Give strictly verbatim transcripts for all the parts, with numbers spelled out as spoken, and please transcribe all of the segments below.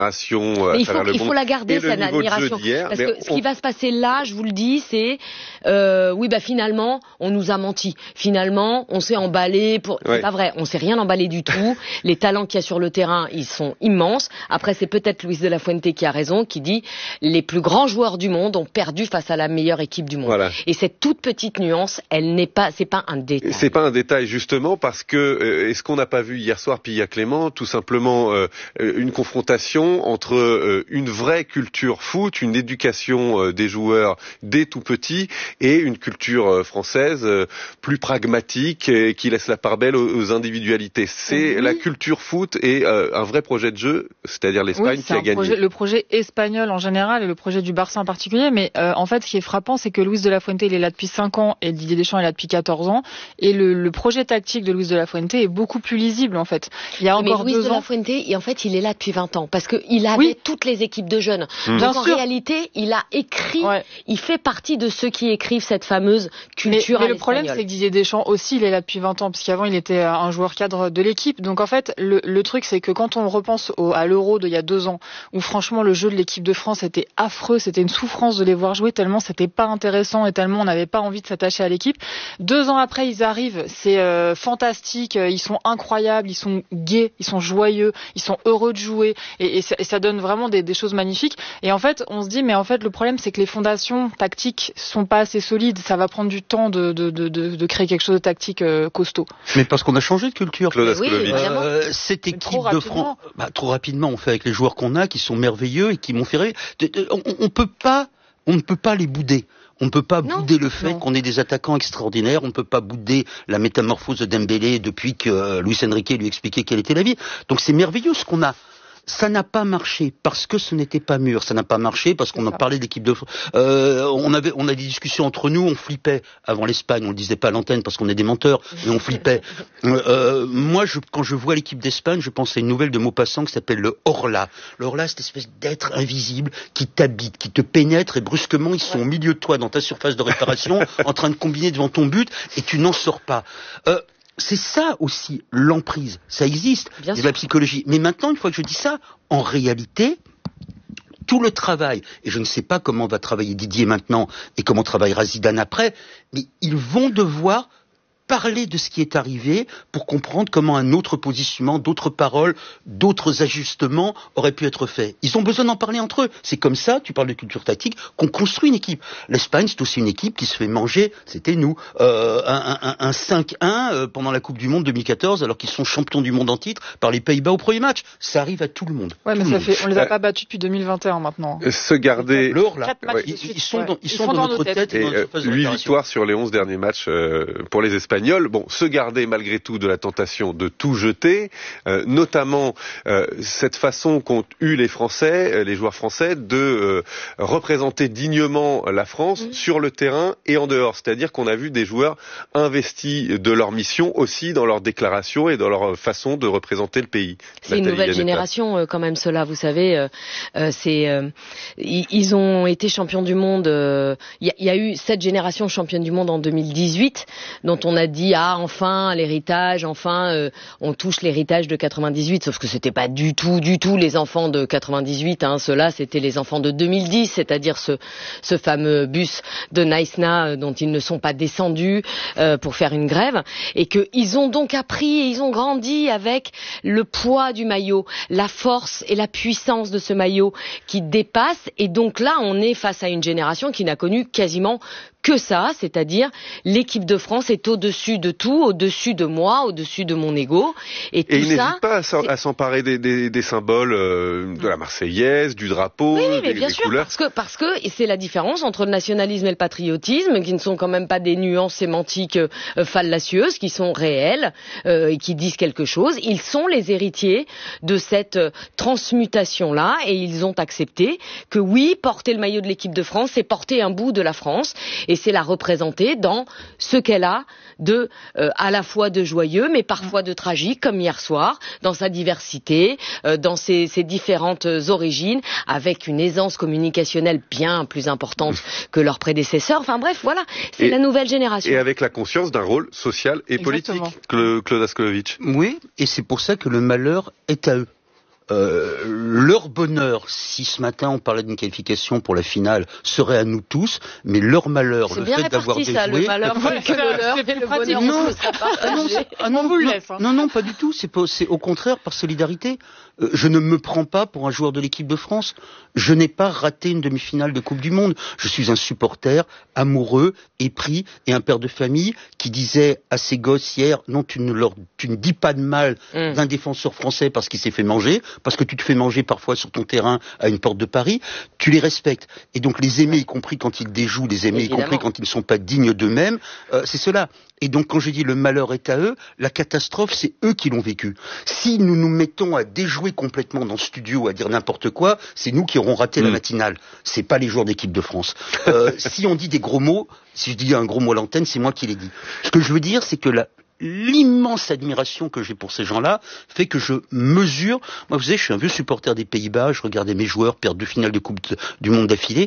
Euh, il, faut, il faut la garder, cette admiration. Parce que on... ce qui va se passer là, je vous le dis, c'est euh, oui, bah finalement, on nous a menti. Finalement, on s'est emballé. Pour... Ouais. C'est pas vrai, on s'est rien emballé du tout. Les talents qu'il y a sur le terrain, ils sont immenses. Après, c'est peut-être Luis de la Fuente qui a raison, qui dit les plus grands joueurs du monde ont perdu face à la meilleure équipe du monde. Voilà. Et cette toute petite nuance, elle n'est pas, c'est pas un détail. C'est pas un détail justement parce que euh, est-ce qu'on n'a pas vu hier soir Pia Clément, tout simplement euh, une confrontation entre euh, une vraie culture foot, une éducation euh, des joueurs dès tout petits et une culture euh, française euh, plus pragmatique et qui laisse la part belle aux, aux individualités. C'est oui. La culture foot et euh, un vrai projet de jeu, c'est-à-dire l'Espagne oui, qui a gagné. Projet, le projet espagnol en général et le projet du Barça en particulier, mais euh, en fait ce qui est frappant c'est que Luis de la Fuente il est là depuis cinq ans et Didier Deschamps est là depuis quatorze ans et le, le projet tactique de Luis de la Fuente est beaucoup plus lisible en fait. Il y a encore mais Luis deux de ans... la Fuente, et en fait il est là depuis vingt ans parce qu'il avait oui. toutes les équipes de jeunes. Mmh. Donc en sûr. réalité, il a écrit, ouais. il fait partie de ceux qui écrivent cette fameuse culture mais, mais à le problème, c'est que Didier Deschamps aussi, il est là depuis vingt ans, parce qu'avant, il était un joueur cadre de l'équipe. Donc en fait, le, le truc, c'est que quand on repense au, à l'Euro d'il y a deux ans, où franchement, le jeu de l'équipe de France était affreux, c'était une souffrance de les voir jouer, tellement c'était pas intéressant et tellement on n'avait pas envie de s'attacher à l'équipe. Deux ans après, ils arrivent, c'est euh, fantastique, ils sont incroyables, ils sont gais, ils sont joyeux, ils sont heureux de jouer, et, et, ça, et ça donne vraiment des, des choses magnifiques. Et en fait, on se dit, mais en fait, le problème, c'est que les fondations tactiques sont pas assez solides. Ça va prendre du temps de, de, de, de créer quelque chose de tactique euh, costaud. Mais parce qu'on a changé de culture. Claude oui, euh, cette équipe de France, bah, trop rapidement, on fait avec les joueurs qu'on a, qui sont merveilleux et qui m'ont fait rire. On, on peut pas, on ne peut pas les bouder. On ne peut pas non, bouder le fait non. qu'on ait des attaquants extraordinaires. On ne peut pas bouder la métamorphose de Dembélé depuis que euh, Luis Enrique lui expliquait quelle était la vie. Donc c'est merveilleux ce qu'on a. Ça n'a pas marché parce que ce n'était pas mûr. Ça n'a pas marché parce qu'on en parlait d'équipe de. Euh, on avait, on a des discussions entre nous. On flippait avant l'Espagne. On le disait pas à l'antenne parce qu'on est des menteurs, mais on flippait. Euh, moi, je, quand je vois l'équipe d'Espagne, je pense à une nouvelle de Maupassant qui s'appelle le Orla. Le Orla, c'est cette espèce d'être invisible qui t'habite, qui te pénètre et brusquement ils sont au milieu de toi dans ta surface de réparation, en train de combiner devant ton but et tu n'en sors pas. Euh, C'est ça aussi, l'emprise. Ça existe, il y a de la psychologie. Mais maintenant, une fois que je dis ça, en réalité, tout le travail, et je ne sais pas comment va travailler Didier maintenant et comment travaillera Zidane après, mais ils vont devoir parler de ce qui est arrivé pour comprendre comment un autre positionnement, d'autres paroles, d'autres ajustements auraient pu être faits. Ils ont besoin d'en parler entre eux. C'est comme ça, tu parles de culture tactique, qu'on construit une équipe. L'Espagne, c'est aussi une équipe qui se fait manger, c'était nous, euh, un, un, un cinq un euh, pendant la Coupe du Monde deux mille quatorze, alors qu'ils sont champions du monde en titre par les Pays-Bas au premier match. Ça arrive à tout le monde. Ouais, mais ça fait, on les a pas battus depuis deux mille vingt et un maintenant. Se garder... L'or, là, ouais. ils, ils sont, ouais. dans, ils ils sont dans, dans notre tête. tête et euh, huit victoires sur les onze derniers matchs euh, pour les Espagnols. Bon, se garder malgré tout de la tentation de tout jeter, euh, notamment euh, cette façon qu'ont eu les Français, les joueurs français, de euh, représenter dignement la France mmh. sur le terrain et en dehors. C'est-à-dire qu'on a vu des joueurs investis de leur mission aussi dans leurs déclarations et dans leur façon de représenter le pays. C'est Nathalie une nouvelle Yanetta. génération euh, quand même, cela, vous savez. Euh, euh, c'est, euh, ils ont été champions du monde. Il euh, y, y a eu cette génération championne du monde en deux mille dix-huit, dont on a dit ah enfin l'héritage, enfin euh, on touche l'héritage de quatre-vingt-dix-huit, sauf que c'était pas du tout, du tout les enfants de quatre-vingt-dix-huit. Hein, ceux-là, c'était les enfants de deux mille dix, c'est-à-dire ce, ce fameux bus de Naïsna euh, dont ils ne sont pas descendus euh, pour faire une grève, et qu'ils ont donc appris et ils ont grandi avec le poids du maillot, la force et la puissance de ce maillot qui dépasse. Et donc là, on est face à une génération qui n'a connu quasiment que ça, c'est-à-dire l'équipe de France est au-dessus de tout, au-dessus de moi, au-dessus de mon ego, et tout et il ça. n'hésite pas à s'emparer des, des, des symboles euh, de la Marseillaise, du drapeau, oui, oui, mais des, bien des sûr, couleurs. Parce que parce que c'est la différence entre le nationalisme et le patriotisme, qui ne sont quand même pas des nuances sémantiques euh, fallacieuses, qui sont réelles euh, et qui disent quelque chose. Ils sont les héritiers de cette euh, transmutation-là, et ils ont accepté que oui, porter le maillot de l'équipe de France, c'est porter un bout de la France. Et c'est la représenter dans ce qu'elle a de, euh, à la fois de joyeux, mais parfois de tragique, comme hier soir, dans sa diversité, euh, dans ses, ses différentes origines, avec une aisance communicationnelle bien plus importante que leurs prédécesseurs. Enfin bref, voilà, c'est et, la nouvelle génération. Et avec la conscience d'un rôle social et Exactement. politique, Claude Askolovitch. Oui, et c'est pour ça que le malheur est à eux. Euh, leur bonheur, si ce matin on parlait d'une qualification pour la finale, serait à nous tous, mais leur malheur, c'est le bien fait d'avoir déjoué... ça, le malheur, ouais, que l'honneur, et le bonheur, non, ah non, ah non, on vous le laisse. Hein. Non, non, pas du tout, c'est, pas, c'est au contraire par solidarité. Euh, je ne me prends pas pour un joueur de l'équipe de France. Je n'ai pas raté une demi-finale de Coupe du Monde. Je suis un supporter amoureux, épris, et un père de famille qui disait à ses gosses hier, non, tu ne, leur, tu ne dis pas de mal mm. d'un défenseur français parce qu'il s'est fait manger, parce que tu te fais manger parfois sur ton terrain à une porte de Paris, tu les respectes. Et donc les aimer, y compris quand ils déjouent, les aimer, Évidemment. y compris quand ils ne sont pas dignes d'eux-mêmes, euh, c'est cela. Et donc quand je dis le malheur est à eux, la catastrophe, c'est eux qui l'ont vécu. Si nous nous mettons à déjouer complètement dans le studio, à dire n'importe quoi, c'est nous qui aurons raté mmh. la matinale. C'est pas les joueurs d'équipe de France. Euh, si on dit des gros mots, si je dis un gros mot à l'antenne, c'est moi qui l'ai dit. Ce que je veux dire, c'est que la, l'immense admiration que j'ai pour ces gens-là fait que je mesure. Moi, vous savez, je suis un vieux supporter des Pays-Bas, je regardais mes joueurs perdre deux finales de Coupe de, du Monde d'affilée.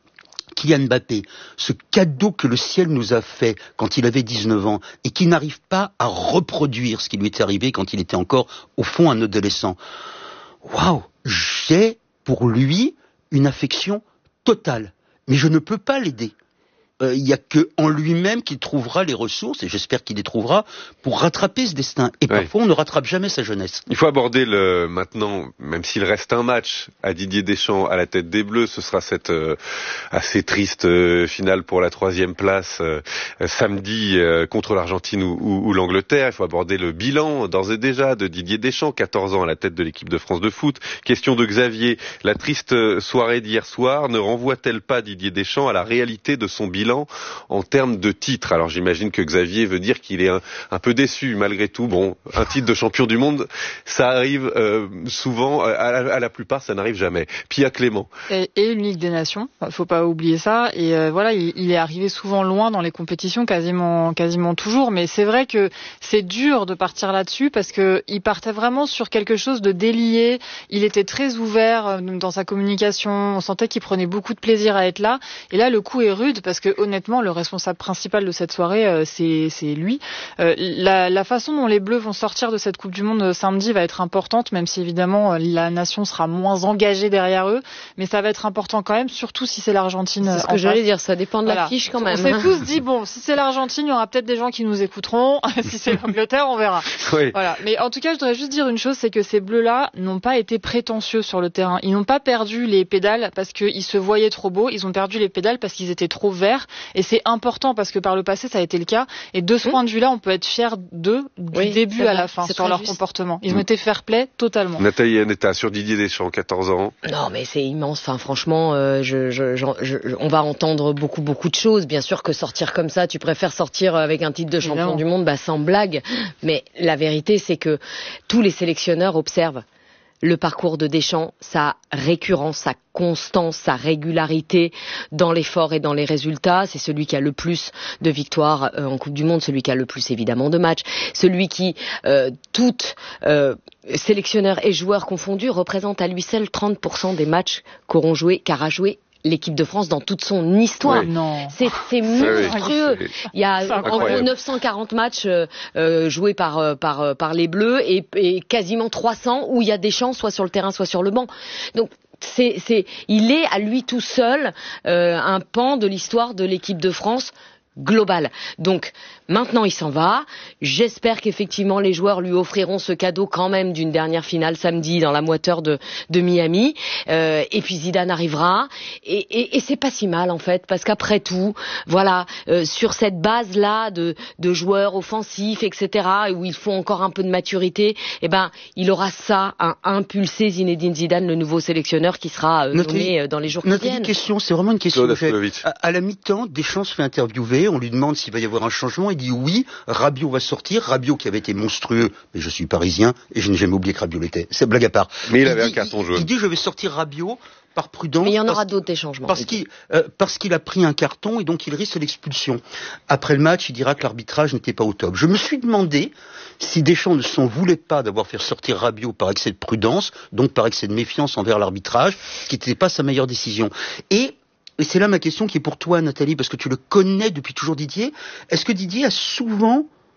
Kylian Mbappé, ce cadeau que le ciel nous a fait quand il avait dix-neuf ans et qui n'arrive pas à reproduire ce qui lui était arrivé quand il était encore, au fond, un adolescent. Waouh, j'ai pour lui une affection totale, mais je ne peux pas l'aider. Il n'y a qu'en lui-même qu'il trouvera les ressources, et j'espère qu'il les trouvera, pour rattraper ce destin. Et oui. parfois, on ne rattrape jamais sa jeunesse. Il faut aborder le maintenant, même s'il reste un match à Didier Deschamps à la tête des Bleus, ce sera cette euh, assez triste euh, finale pour la troisième place euh, samedi euh, contre l'Argentine ou, ou, ou l'Angleterre. Il faut aborder le bilan, d'ores et déjà, de Didier Deschamps, quatorze ans à la tête de l'équipe de France de foot. Question de Xavier, la triste soirée d'hier soir ne renvoie-t-elle pas Didier Deschamps à la réalité de son bilan en termes de titres? Alors j'imagine que Xavier veut dire qu'il est un, un peu déçu malgré tout. Bon, un titre de champion du monde, ça arrive euh, souvent, à la, à la plupart ça n'arrive jamais. Pia Clément. Et, et une Ligue des Nations, faut pas oublier ça. Et euh, voilà, il, il est arrivé souvent loin dans les compétitions, quasiment, quasiment toujours. Mais c'est vrai que c'est dur de partir là-dessus parce que il partait vraiment sur quelque chose de délié. Il était très ouvert dans sa communication. On sentait qu'il prenait beaucoup de plaisir à être là. Et là, le coup est rude parce que honnêtement, le responsable principal de cette soirée, euh, c'est, c'est lui. Euh, la, la façon dont les Bleus vont sortir de cette Coupe du Monde euh, samedi va être importante, même si évidemment euh, la nation sera moins engagée derrière eux, mais ça va être important quand même, surtout si c'est l'Argentine. C'est ce que j'allais dire, ça dépend de voilà. l'affiche quand même. On s'est tous dit, bon, si c'est l'Argentine, il y aura peut-être des gens qui nous écouteront, si c'est l'Angleterre, on verra. Oui. Voilà. Mais en tout cas, je voudrais juste dire une chose, c'est que ces Bleus-là n'ont pas été prétentieux sur le terrain. Ils n'ont pas perdu les pédales parce qu'ils se voyaient trop beaux, ils ont perdu les pédales parce qu'ils étaient trop verts. Et c'est important parce que par le passé, ça a été le cas. Et de ce mmh. point de vue-là, on peut être fier d'eux du oui, début à la fin sur leur juste. comportement. Ils mmh. ont été fair-play totalement. Nathalie Anetta, sur Didier Deschamps, quatorze ans. Non, mais c'est immense. Enfin, franchement, euh, je, je, je, je, on va entendre beaucoup, beaucoup de choses. Bien sûr que sortir comme ça, tu préfères sortir avec un titre de champion Évidemment. du monde, bah, sans blague. Mais la vérité, c'est que tous les sélectionneurs observent le parcours de Deschamps, sa récurrence, sa constance, sa régularité dans l'effort et dans les résultats. C'est celui qui a le plus de victoires euh, en Coupe du Monde, celui qui a le plus évidemment de matchs, celui qui, euh, toutes euh, sélectionneurs et joueurs confondus, représente à lui seul trente pour cent des matchs qu'auront joué, qu'aura joué l'équipe de France dans toute son histoire. Oui. Non. C'est, c'est monstrueux. Oui. Il y a en gros neuf cent quarante matchs euh, euh, joués par, euh, par, euh, par les Bleus et, et quasiment trois cents où il y a Deschamps soit sur le terrain, soit sur le banc. Donc, c'est, c'est, il est à lui tout seul euh, un pan de l'histoire de l'équipe de France globale. Donc, maintenant, il s'en va. J'espère qu'effectivement, les joueurs lui offriront ce cadeau quand même d'une dernière finale samedi dans la moiteur de, de Miami. Euh, et puis Zidane arrivera. Et, et, et c'est pas si mal, en fait, parce qu'après tout, voilà, euh, sur cette base-là de, de joueurs offensifs, et cetera, où il faut encore un peu de maturité, eh ben, il aura ça à impulser Zinedine Zidane, le nouveau sélectionneur qui sera euh, nommé euh, dans les jours qui viennent. Notre question, c'est vraiment une question. À, à la mi-temps, Deschamps se fait interviewer. On lui demande s'il va y avoir un changement. Il dit oui, Rabiot va sortir. Rabiot qui avait été monstrueux, mais je suis parisien et je n'ai jamais oublié que Rabiot l'était. C'est blague à part. Mais il, il avait dit, un carton il, jaune. Il dit je vais sortir Rabiot par prudence. Mais il y en aura parce, d'autres des changements. Parce qu'il, euh, parce qu'il a pris un carton et donc il risque l'expulsion. Après le match, il dira que l'arbitrage n'était pas au top. Je me suis demandé si Deschamps ne s'en voulait pas d'avoir fait sortir Rabiot par excès de prudence, donc par excès de méfiance envers l'arbitrage, ce qui n'était pas sa meilleure décision. Et Et c'est là ma question qui est pour toi, Nathalie, parce que tu le connais depuis toujours, Didier. Est-ce que Didier a souvent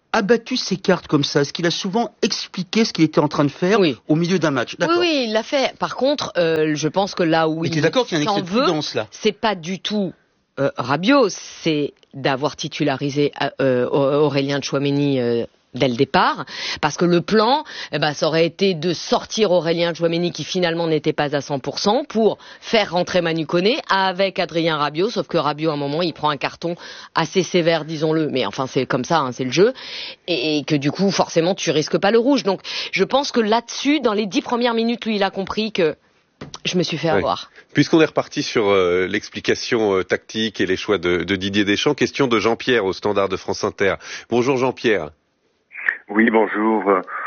abattu ses cartes comme ça? Est-ce qu'il a souvent expliqué ce qu'il était en train de faire oui. au milieu d'un match? Oui, oui, il l'a fait. Par contre, euh, je pense que là où Mais il d'accord qu'il y a un excès de veut, prudence, là. c'est pas du tout euh, Rabiot, c'est d'avoir titularisé euh, Aurélien Tchouaméni euh, dès le départ, parce que le plan, eh ben, ça aurait été de sortir Aurélien Tchouaméni qui finalement n'était pas à cent pour cent pour faire rentrer Manu Koné avec Adrien Rabiot, sauf que Rabiot à un moment il prend un carton assez sévère, disons-le, mais enfin c'est comme ça, hein, c'est le jeu, et, et que du coup forcément tu risques pas le rouge. Donc je pense que là-dessus, dans les dix premières minutes, lui il a compris que je me suis fait avoir. Oui. Puisqu'on est reparti sur euh, l'explication euh, tactique et les choix de, de Didier Deschamps, question de Jean-Pierre au Standard de France Inter. Bonjour Jean-Pierre. Oui, bonjour.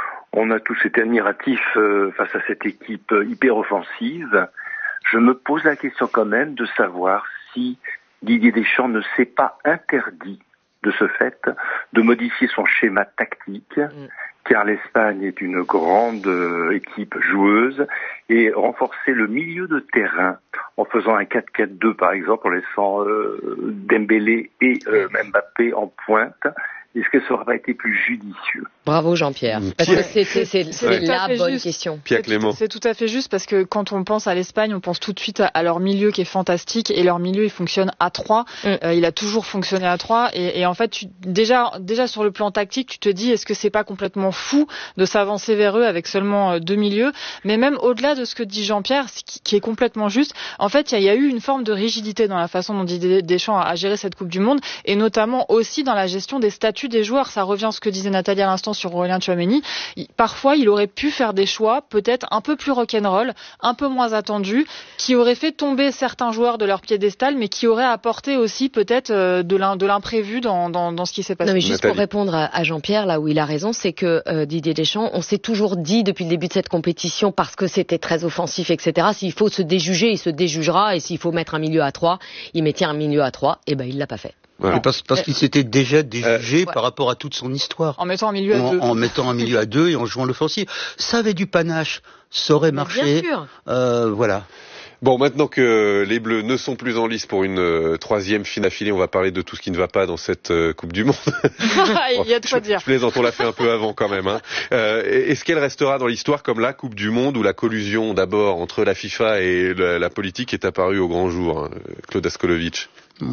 On a tous été admiratifs euh, face à cette équipe euh, hyper offensive. Je me pose la question quand même de savoir si Didier Deschamps ne s'est pas interdit de ce fait de modifier son schéma tactique, mm. car l'Espagne est une grande euh, équipe joueuse, et renforcer le milieu de terrain en faisant un quatre quatre deux par exemple, en laissant euh, Dembélé et euh, Mbappé en pointe. Est-ce que ça n'aurait pas été plus judicieux? Bravo Jean-Pierre. Parce que c'est, c'est, c'est, c'est ouais. la bonne juste. question. Pierre Clément. C'est tout à fait juste parce que quand on pense à l'Espagne, on pense tout de suite à, à leur milieu qui est fantastique, et leur milieu il fonctionne à trois. Mm. Euh, il a toujours fonctionné à trois, et, et en fait tu, déjà déjà sur le plan tactique, tu te dis est-ce que c'est pas complètement fou de s'avancer vers eux avec seulement euh, deux milieux? Mais même au-delà de ce que dit Jean-Pierre, qui, qui est complètement juste, en fait il y, y a eu une forme de rigidité dans la façon dont Didier Deschamps a, a géré cette Coupe du Monde, et notamment aussi dans la gestion des statuts des joueurs. Ça revient à ce que disait Nathalie à l'instant sur Aurélien Tchouaméni. Parfois, il aurait pu faire des choix peut-être un peu plus rock'n'roll, un peu moins attendus, qui auraient fait tomber certains joueurs de leur piédestal, mais qui auraient apporté aussi peut-être de l'imprévu dans, dans, dans ce qui s'est passé. Non, mais juste Nathalie. Pour répondre à, à Jean-Pierre, là où il a raison, c'est que euh, Didier Deschamps, on s'est toujours dit depuis le début de cette compétition, parce que c'était très offensif, et cetera, s'il faut se déjuger, il se déjugera, et s'il faut mettre un milieu à trois, il mettait un milieu à trois, et ben il l'a pas fait. Voilà. Parce, parce qu'il s'était déjà déjugé euh, par ouais. rapport à toute son histoire. En mettant un milieu à en, deux. En mettant un milieu à deux et en jouant l'offensive. Ça avait du panache, ça aurait Mais marché. Bien sûr. Euh, voilà. Bon, maintenant que les Bleus ne sont plus en lice pour une euh, troisième finale affilée, on va parler de tout ce qui ne va pas dans cette euh, Coupe du Monde. Il y a de quoi dire. Je plaisante, on l'a fait un peu avant quand même. Hein. Euh, est-ce qu'elle restera dans l'histoire comme la Coupe du Monde où la collusion d'abord entre la FIFA et la, la politique est apparue au grand jour, hein, Claude Askolovitch?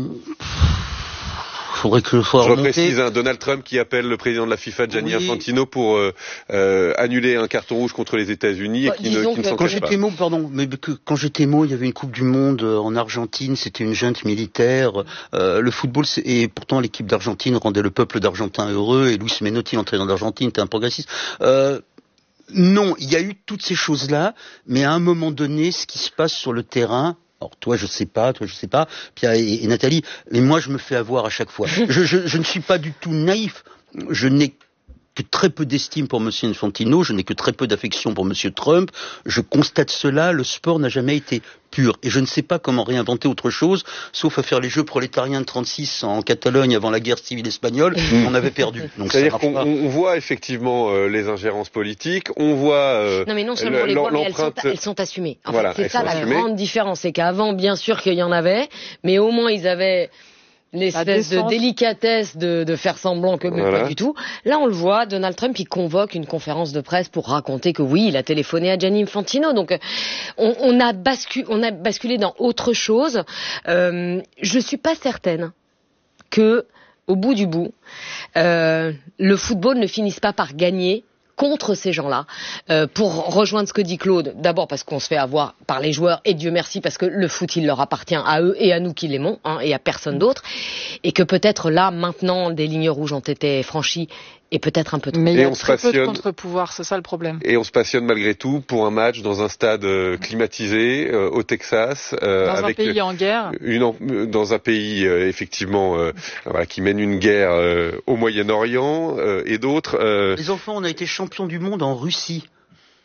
Faudrait que je reprécise, hein, Donald Trump qui appelle le président de la FIFA, Gianni oui. Infantino, pour euh, euh, annuler un carton rouge contre les États-Unis bah, et qui ne, qui ne s'en quand cache pas. J'étais mot, pardon, mais que, quand j'étais mot, il y avait une Coupe du Monde en Argentine, c'était une junte militaire. Euh, le football, c'est, et pourtant l'équipe d'Argentine rendait le peuple d'Argentin heureux, et Luis Menotti, l'entraîneur d'Argentine, était un progressiste. Euh, non, il y a eu toutes ces choses-là, mais à un moment donné, ce qui se passe sur le terrain. Alors toi je sais pas, toi je sais pas, Pierre et, et Nathalie, mais moi je me fais avoir à chaque fois. Je, je, je ne suis pas du tout naïf. Je n'ai que très peu d'estime pour Monsieur Infantino, je n'ai que très peu d'affection pour Monsieur Trump. Je constate cela, le sport n'a jamais été pur. Et je ne sais pas comment réinventer autre chose, sauf à faire les Jeux prolétariens de trente-six en Catalogne avant la guerre civile espagnole. On avait perdu. Donc c'est-à-dire qu'on on voit effectivement euh, les ingérences politiques, on voit euh, non mais non seulement on les voit, mais elles sont, elles sont assumées. En voilà, fait, c'est ça la assumées. grande différence, c'est qu'avant, bien sûr qu'il y en avait, mais au moins ils avaient l'espèce de délicatesse de, de faire semblant que, mais voilà. Pas du tout. Là, on le voit, Donald Trump, il convoque une conférence de presse pour raconter que oui, il a téléphoné à Gianni Infantino. Donc, on, on, a, bascu, on a basculé dans autre chose. Euh, je suis pas certaine que, au bout du bout, euh, le football ne finisse pas par gagner contre ces gens-là, euh, pour rejoindre ce que dit Claude, d'abord parce qu'on se fait avoir par les joueurs, et Dieu merci parce que le foot il leur appartient à eux et à nous qui l'aimons, hein, et à personne d'autre, et que peut-être là maintenant des lignes rouges ont été franchies et peut-être un peu trop. Mais il y a on très passionne... peu de contre-pouvoir, c'est ça le problème. Et on se passionne malgré tout pour un match dans un stade euh, climatisé euh, au Texas, euh, dans avec un pays en guerre, une, dans un pays euh, effectivement euh, voilà, qui mène une guerre euh, au Moyen-Orient euh, et d'autres. Euh... Les enfants, on a été champions du monde en Russie.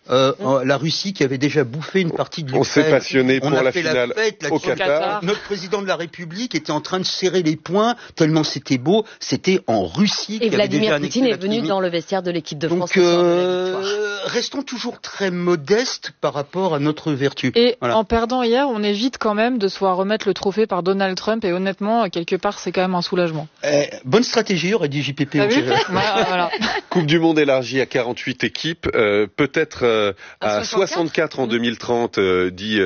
euh, mmh. la Russie qui avait déjà bouffé une partie de l'Ukraine. On s'est passionné pour la finale la fête, au Qatar. Notre président de la République était en train de serrer les poings tellement c'était beau. C'était en Russie. Et Vladimir Poutine est venu dans le vestiaire de l'équipe de France. Donc euh, restons toujours très modestes par rapport à notre vertu. Et voilà. En perdant hier, on évite quand même de se voir remettre le trophée par Donald Trump. Et honnêtement, quelque part, c'est quand même un soulagement. Euh, bonne stratégie, aurait dit J P P. voilà, voilà. Coupe du Monde élargie à quarante-huit équipes, euh, peut-être euh, à, à soixante-quatre en deux mille trente, euh, dit